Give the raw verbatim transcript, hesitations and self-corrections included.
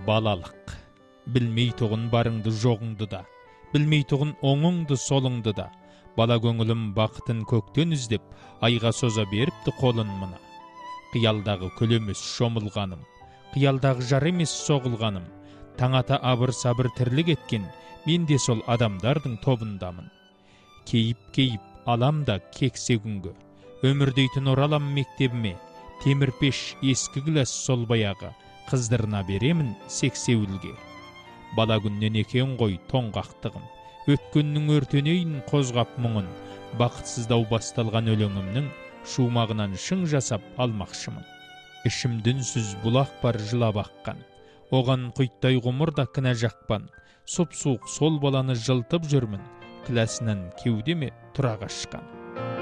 балалық. Білмей тұғын барыңды жоғыңды да, білмей тұғын оңыңды солыңды да, бала көңілім бақытын көктен іздеп, айға соза беріпті қолын мына. Қиялдағы күл емес шомылғаным, қиялдағы жар емес соғылғаным, таңата абыр-сабыр тірлік еткен, мен де сол адамдардың тобындамын. Кейіп-кейіп алам да кексе күнгі, өмір дейтін оралам мектебіме, темір пеш ескі гілас сол баяғы, қыздырына беремін сексеуілге. Бала күннен екен ғой тоңғақтығым, өткеннің өртенейін қозғап мұңын, бақытсыздау басталған өлеңімнің шумағынан шың жасап алмақшымын. Ішімді үнсіз бұлақ бар жылап аққан, оған құйттай ғұмырда кінә жақпан, сұп-суық сол баланы жылтып жүрмін, кіләсінен кеудеме тұра қашқан.